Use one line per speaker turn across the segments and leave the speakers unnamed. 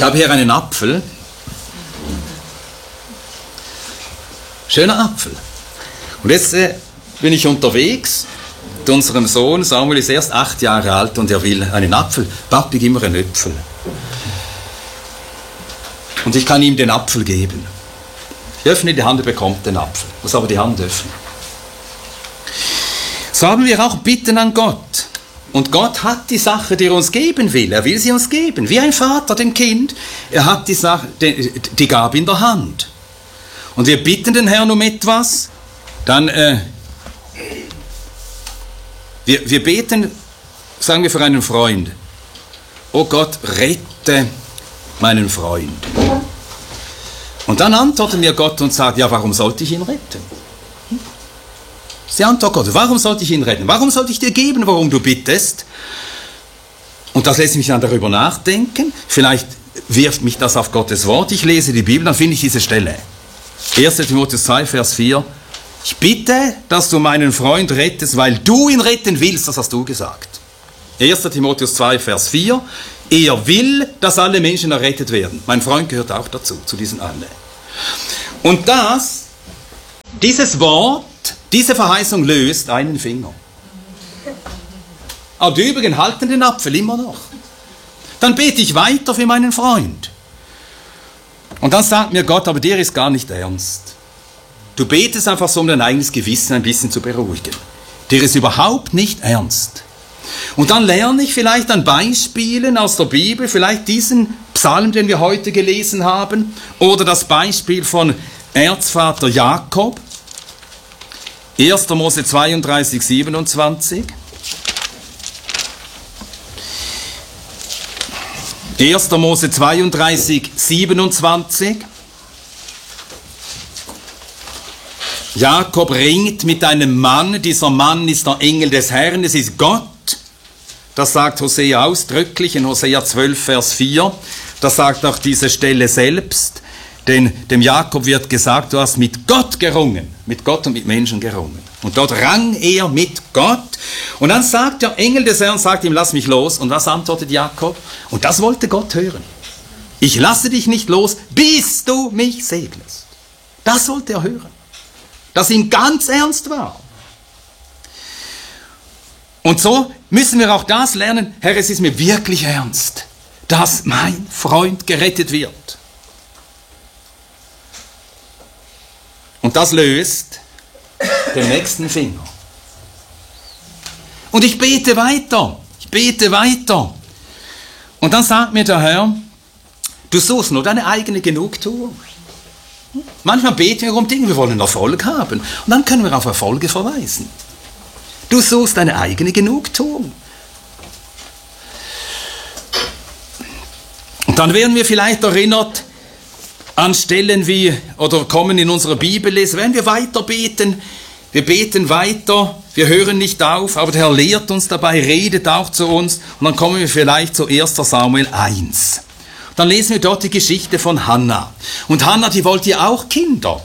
Ich habe hier einen Apfel. Schöner Apfel. Und jetzt bin ich unterwegs mit unserem Sohn. Samuel ist erst 8 Jahre alt und er will einen Apfel. Papi, gib mir einen Apfel. Und ich kann ihm den Apfel geben. Ich öffne die Hand, er bekommt den Apfel. Muss aber die Hand öffnen. So haben wir auch Bitten an Gott. Und Gott hat die Sache, die er uns geben will. Er will sie uns geben. Wie ein Vater dem Kind. Er hat die Sache, die Gabe in der Hand. Und wir bitten den Herrn um etwas. Dann, wir beten, sagen wir für einen Freund. Oh Gott, rette meinen Freund. Und dann antwortet mir Gott und sagt, ja, warum sollte ich ihn retten? Sie antwortet Gott, warum sollte ich ihn retten? Warum sollte ich dir geben, worum du bittest? Und das lässt mich dann darüber nachdenken. Vielleicht wirft mich das auf Gottes Wort. Ich lese die Bibel, dann finde ich diese Stelle. 1. Timotheus 2, Vers 4. Ich bitte, dass du meinen Freund rettest, weil du ihn retten willst. Das hast du gesagt. 1. Timotheus 2, Vers 4. Er will, dass alle Menschen errettet werden. Mein Freund gehört auch dazu, zu diesen alle. Und dieses Wort, diese Verheißung löst einen Finger. Aber die übrigen halten den Apfel immer noch. Dann bete ich weiter für meinen Freund. Und dann sagt mir Gott, aber dir ist gar nicht ernst. Du betest einfach so, um dein eigenes Gewissen ein bisschen zu beruhigen. Dir ist überhaupt nicht ernst. Und dann lerne ich vielleicht an Beispielen aus der Bibel, vielleicht diesen Psalm, den wir heute gelesen haben, oder das Beispiel von Erzvater Jakob, 1. Mose 32, 27. 1. Mose 32, 27. Jakob ringt mit einem Mann. Dieser Mann ist der Engel des Herrn. Es ist Gott. Das sagt Hosea ausdrücklich in Hosea 12, Vers 4. Das sagt auch diese Stelle selbst. Denn dem Jakob wird gesagt, du hast mit Gott gerungen. Mit Gott und mit Menschen gerungen. Und dort rang er mit Gott. Und dann sagt der Engel des Herrn, sagt ihm, lass mich los. Und was antwortet Jakob? Und das wollte Gott hören. Ich lasse dich nicht los, bis du mich segnest. Das wollte er hören. Das ihm ganz ernst war. Und so müssen wir auch das lernen. Herr, es ist mir wirklich ernst, dass mein Freund gerettet wird. Und das löst den nächsten Finger. Und ich bete weiter. Und dann sagt mir der Herr, du suchst nur deine eigene Genugtuung. Manchmal beten wir um Dinge, wir wollen Erfolg haben. Und dann können wir auf Erfolge verweisen. Du suchst deine eigene Genugtuung. Und dann werden wir vielleicht erinnert an Stellen wie, oder kommen in unserer Bibel lesen, wenn wir weiter beten, wir beten weiter, wir hören nicht auf, aber der Herr lehrt uns dabei, redet auch zu uns. Und dann kommen wir vielleicht zu 1. Samuel 1. Dann lesen wir dort die Geschichte von Hannah. Und Hannah, die wollte ja auch Kinder.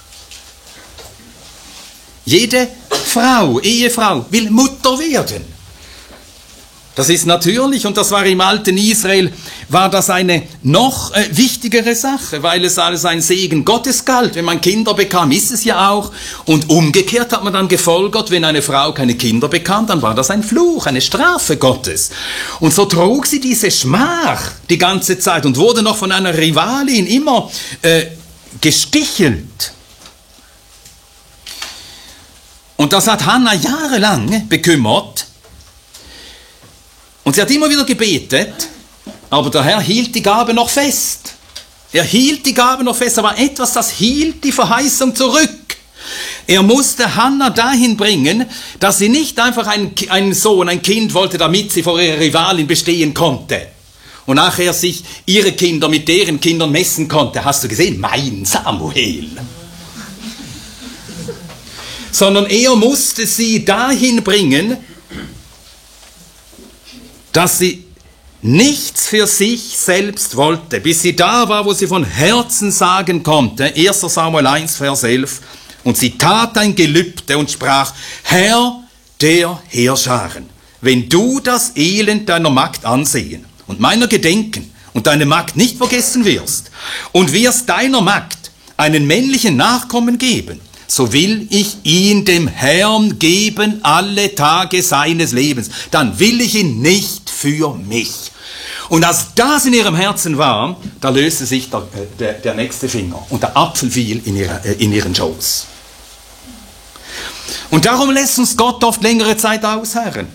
Jede Frau, Ehefrau, will Mutter werden. Das ist natürlich, und das war im alten Israel, war das eine noch wichtigere Sache, weil es als ein Segen Gottes galt. Wenn man Kinder bekam, ist es ja auch. Und umgekehrt hat man dann gefolgert, wenn eine Frau keine Kinder bekam, dann war das ein Fluch, eine Strafe Gottes. Und so trug sie diese Schmach die ganze Zeit und wurde noch von einer Rivalin immer gestichelt. Und das hat Hannah jahrelang bekümmert. Und sie hat immer wieder gebetet, aber der Herr hielt die Gabe noch fest. Er hielt die Gabe noch fest, aber etwas, das hielt die Verheißung zurück. Er musste Hannah dahin bringen, dass sie nicht einfach einen Sohn, ein Kind wollte, damit sie vor ihrer Rivalin bestehen konnte. Und nachher sich ihre Kinder mit deren Kindern messen konnte. Hast du gesehen? Mein Samuel. Sondern er musste sie dahin bringen, dass sie nichts für sich selbst wollte, bis sie da war, wo sie von Herzen sagen konnte, 1. Samuel 1, Vers 11, und sie tat ein Gelübde und sprach, Herr der Heerscharen, wenn du das Elend deiner Magd ansehen und meiner gedenken und und deine Magd nicht vergessen wirst und wirst deiner Magd einen männlichen Nachkommen geben, so will ich ihn dem Herrn geben alle Tage seines Lebens. Dann will ich ihn nicht für mich. Und als das in ihrem Herzen war, da löste sich der nächste Finger und der Apfel fiel in ihren Schoß. Und darum lässt uns Gott oft längere Zeit ausharren.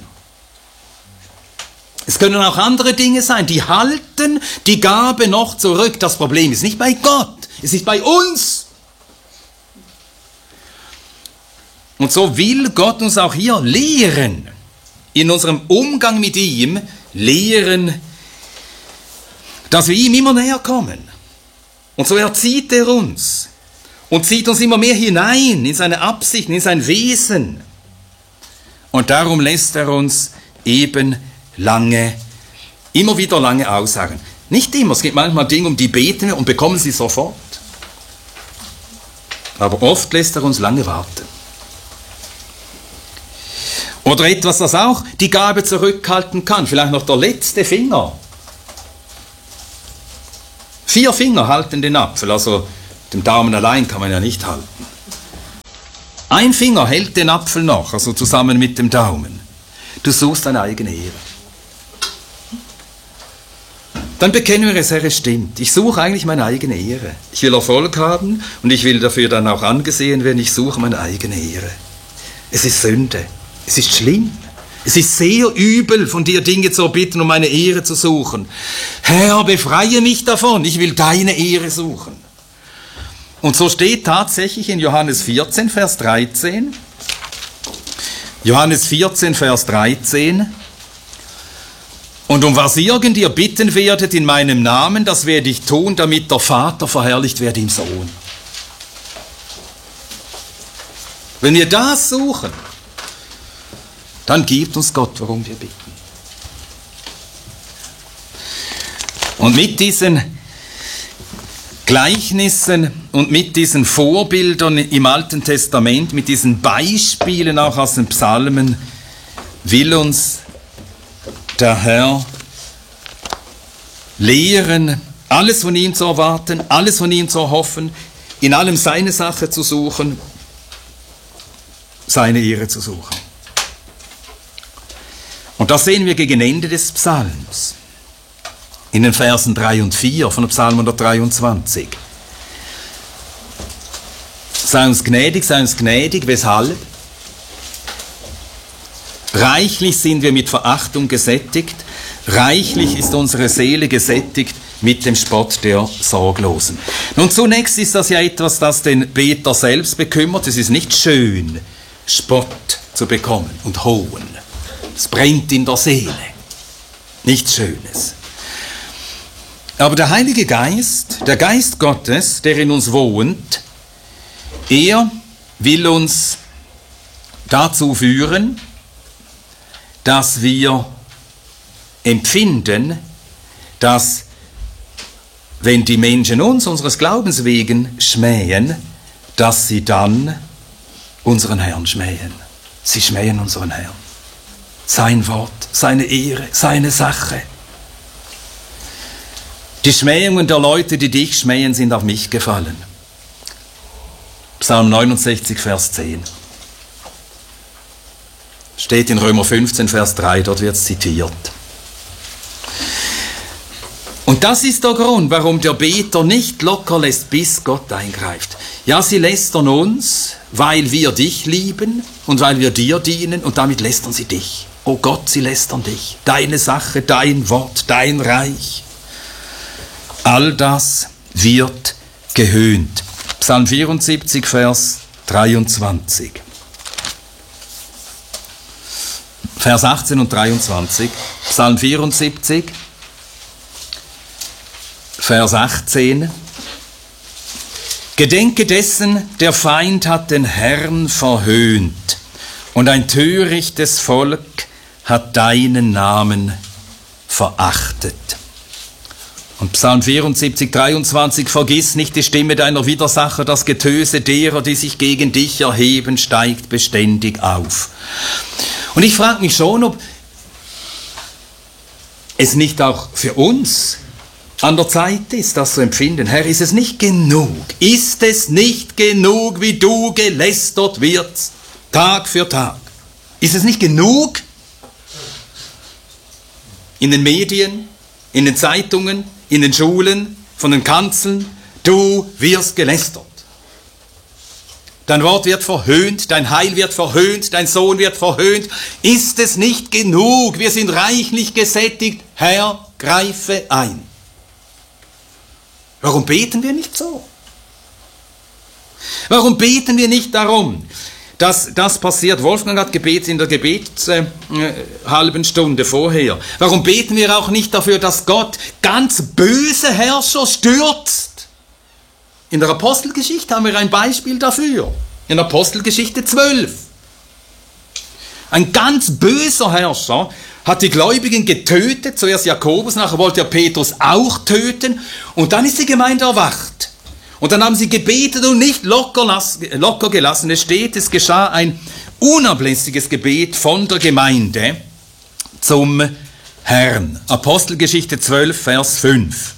Es können auch andere Dinge sein, die halten die Gabe noch zurück. Das Problem ist nicht bei Gott, es ist bei uns. Und so will Gott uns auch hier lehren, in unserem Umgang mit ihm, lehren, dass wir ihm immer näher kommen. Und so erzieht er uns und zieht uns immer mehr hinein in seine Absichten, in sein Wesen. Und darum lässt er uns eben immer wieder lange aussagen. Nicht immer, es gibt manchmal Dinge, um die beten wir und bekommen sie sofort. Aber oft lässt er uns lange warten. Oder etwas, das auch die Gabe zurückhalten kann, vielleicht noch der letzte Finger. 4 Finger halten den Apfel, also den Daumen allein kann man ja nicht halten. Ein Finger hält den Apfel noch, also zusammen mit dem Daumen. Du suchst deine eigene Ehre. Dann bekennen wir es, Herr, es stimmt. Ich suche eigentlich meine eigene Ehre. Ich will Erfolg haben und ich will dafür dann auch angesehen werden. Ich suche meine eigene Ehre. Es ist Sünde. Es ist schlimm. Es ist sehr übel, von dir Dinge zu erbitten, um meine Ehre zu suchen. Herr, befreie mich davon. Ich will deine Ehre suchen. Und so steht tatsächlich in Johannes 14, Vers 13. Johannes 14, Vers 13. Und um was irgend ihr bitten werdet in meinem Namen, das werde ich tun, damit der Vater verherrlicht werde im Sohn. Wenn wir das suchen, dann gibt uns Gott, worum wir bitten. Und mit diesen Gleichnissen und mit diesen Vorbildern im Alten Testament, mit diesen Beispielen auch aus den Psalmen, will uns der Herr lehren, alles von ihm zu erwarten, alles von ihm zu erhoffen, in allem seine Sache zu suchen, seine Ehre zu suchen. Und das sehen wir gegen Ende des Psalms, in den Versen 3 und 4 von Psalm 123. Sei uns gnädig, weshalb? Reichlich sind wir mit Verachtung gesättigt, reichlich ist unsere Seele gesättigt mit dem Spott der Sorglosen. Nun, zunächst ist das ja etwas, das den Beter selbst bekümmert. Es ist nicht schön, Spott zu bekommen und Hohn. Es brennt in der Seele. Nichts Schönes. Aber der Heilige Geist, der Geist Gottes, der in uns wohnt, er will uns dazu führen, dass wir empfinden, dass wenn die Menschen uns, unseres Glaubens wegen, schmähen, dass sie dann unseren Herrn schmähen. Sie schmähen unseren Herrn. Sein Wort, seine Ehre, seine Sache. Die Schmähungen der Leute, die dich schmähen, sind auf mich gefallen. Psalm 69, Vers 10. Steht in Römer 15, Vers 3, dort wird es zitiert. Und das ist der Grund, warum der Beter nicht locker lässt, bis Gott eingreift. Ja, sie lästern uns, weil wir dich lieben und weil wir dir dienen und damit lästern sie dich. Oh Gott, sie lästern dich. Deine Sache, dein Wort, dein Reich. All das wird gehöhnt. Psalm 74, Vers 23. Vers 18 und 23. Psalm 74, Vers 18. Gedenke dessen, der Feind hat den Herrn verhöhnt und ein törichtes Volk hat deinen Namen verachtet. Und Psalm 74, 23, vergiss nicht die Stimme deiner Widersacher, das Getöse derer, die sich gegen dich erheben, steigt beständig auf. Und ich frage mich schon, ob es nicht auch für uns an der Zeit ist, das zu empfinden. Herr, ist es nicht genug? Ist es nicht genug, wie du gelästert wirst, Tag für Tag? Ist es nicht genug? In den Medien, in den Zeitungen, in den Schulen, von den Kanzeln, du wirst gelästert. Dein Wort wird verhöhnt, dein Heil wird verhöhnt, dein Sohn wird verhöhnt. Ist es nicht genug? Wir sind reichlich gesättigt. Herr, greife ein. Warum beten wir nicht so? Warum beten wir nicht darum, dass das passiert? Wolfgang hat gebetet in der halben Stunde vorher. Warum beten wir auch nicht dafür, dass Gott ganz böse Herrscher stürzt? In der Apostelgeschichte haben wir ein Beispiel dafür. In Apostelgeschichte 12. Ein ganz böser Herrscher hat die Gläubigen getötet, zuerst Jakobus, nachher wollte er Petrus auch töten und dann ist die Gemeinde erwacht. Und dann haben sie gebetet und nicht locker gelassen. Es steht, es geschah ein unablässiges Gebet von der Gemeinde zum Herrn. Apostelgeschichte 12, Vers 5.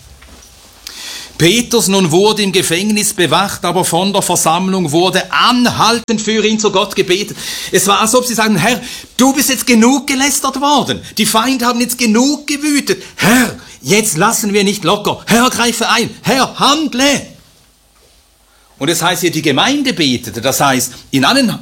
Petrus nun wurde im Gefängnis bewacht, aber von der Versammlung wurde anhaltend für ihn zu Gott gebetet. Es war, als ob sie sagen, Herr, du bist jetzt genug gelästert worden. Die Feinde haben jetzt genug gewütet. Herr, jetzt lassen wir nicht locker. Herr, greife ein. Herr, handle. Und es heißt hier, die Gemeinde betete. Das heißt, in allen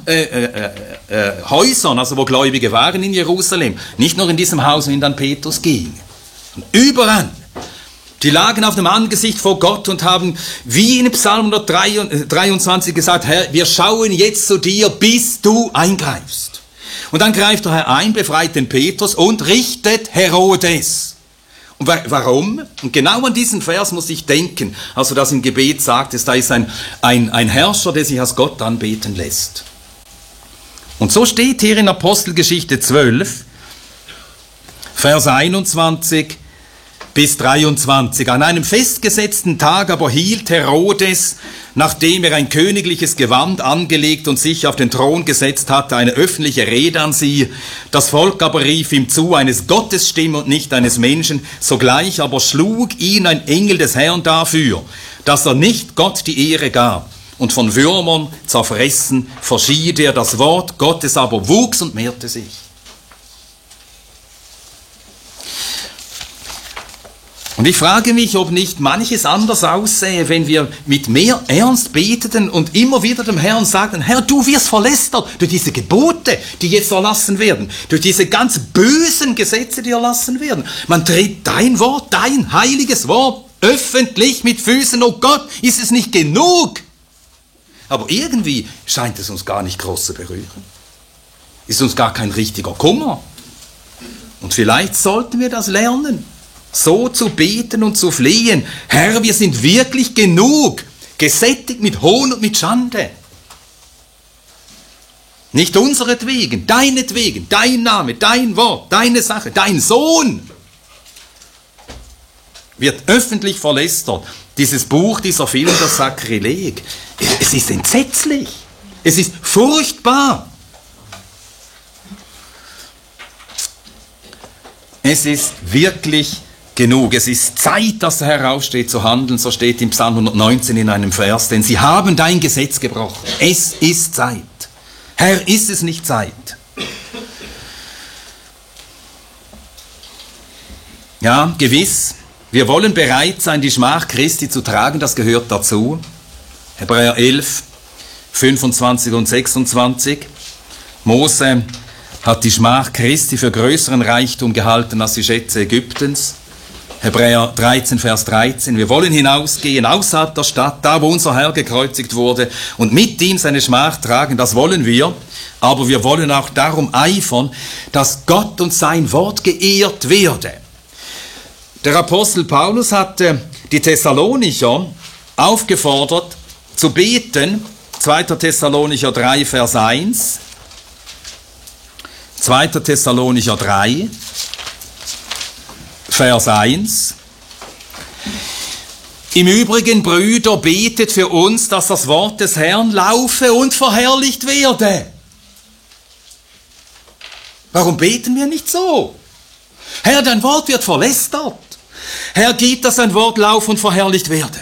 Häusern, also wo Gläubige waren in Jerusalem, nicht nur in diesem Haus, in das Petrus ging. Und überall. Die lagen auf dem Angesicht vor Gott und haben, wie in Psalm 123 gesagt, Herr, wir schauen jetzt zu dir, bis du eingreifst. Und dann greift der Herr ein, befreit den Petrus und richtet Herodes. Und warum? Und genau an diesen Vers muss ich denken, als du das im Gebet sagtest, da ist ein Herrscher, der sich als Gott anbeten lässt. Und so steht hier in Apostelgeschichte 12, Vers 21 bis 23. An einem festgesetzten Tag aber hielt Herodes, nachdem er ein königliches Gewand angelegt und sich auf den Thron gesetzt hatte, eine öffentliche Rede an sie. Das Volk aber rief ihm zu, eines Gottes Stimme und nicht eines Menschen. Sogleich aber schlug ihn ein Engel des Herrn dafür, dass er nicht Gott die Ehre gab. Und von Würmern zerfressen verschied er. Das Wort Gottes aber wuchs und mehrte sich. Und ich frage mich, ob nicht manches anders aussähe, wenn wir mit mehr Ernst beteten und immer wieder dem Herrn sagten, Herr, du wirst verlästert durch diese Gebote, die jetzt erlassen werden, durch diese ganz bösen Gesetze, die erlassen werden. Man tritt dein Wort, dein heiliges Wort öffentlich mit Füßen. Oh Gott, ist es nicht genug? Aber irgendwie scheint es uns gar nicht groß zu berühren. Ist uns gar kein richtiger Kummer. Und vielleicht sollten wir das lernen. So zu beten und zu flehen. Herr, wir sind wirklich genug, gesättigt mit Hohn und mit Schande. Nicht unseretwegen, deinetwegen, dein Name, dein Wort, deine Sache, dein Sohn wird öffentlich verlästert. Dieses Buch, dieser Film, das Sakrileg, es ist entsetzlich, es ist furchtbar. Es ist wirklich genug. Es ist Zeit, dass der Herr aufsteht zu handeln, so steht im Psalm 119 in einem Vers, denn sie haben dein Gesetz gebrochen. Es ist Zeit. Herr, ist es nicht Zeit? Ja, gewiss, wir wollen bereit sein, die Schmach Christi zu tragen, das gehört dazu. Hebräer 11, 25 und 26. Mose hat die Schmach Christi für größeren Reichtum gehalten als die Schätze Ägyptens. Hebräer 13, Vers 13. Wir wollen hinausgehen außerhalb der Stadt, da wo unser Herr gekreuzigt wurde, und mit ihm seine Schmach tragen, das wollen wir. Aber wir wollen auch darum eifern, dass Gott und sein Wort geehrt werde. Der Apostel Paulus hat die Thessalonicher aufgefordert zu beten. 2. Thessalonicher 3, Vers 1. 2. Thessalonicher 3, Vers 1. Im Übrigen, Brüder, betet für uns, dass das Wort des Herrn laufe und verherrlicht werde. Warum beten wir nicht so? Herr, dein Wort wird verlästert. Herr, gib, dass dein Wort lauf und verherrlicht werde.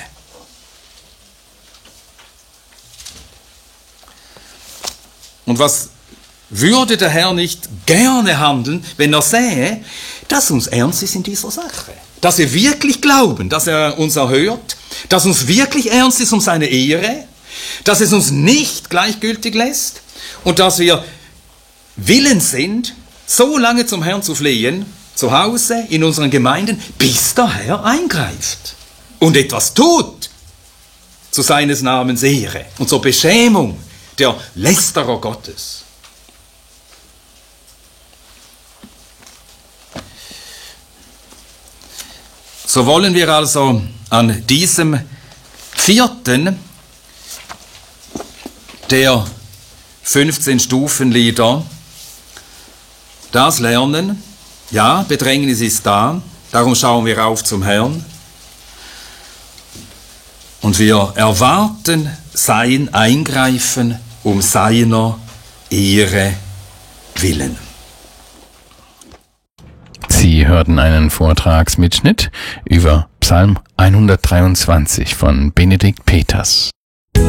Und was würde der Herr nicht gerne handeln, wenn er sähe, dass uns ernst ist in dieser Sache? Dass wir wirklich glauben, dass er uns erhört, dass uns wirklich ernst ist um seine Ehre, dass es uns nicht gleichgültig lässt und dass wir willens sind, so lange zum Herrn zu flehen, zu Hause, in unseren Gemeinden, bis der Herr eingreift und etwas tut zu seines Namens Ehre und zur Beschämung der Lästerer Gottes. So wollen wir also an diesem 4. der 15 Stufenlieder das lernen. Ja, Bedrängnis ist da, darum schauen wir auf zum Herrn. Und wir erwarten sein Eingreifen um seiner Ehre willen.
Sie hörten einen Vortragsmitschnitt über Psalm 123 von Benedikt Peters.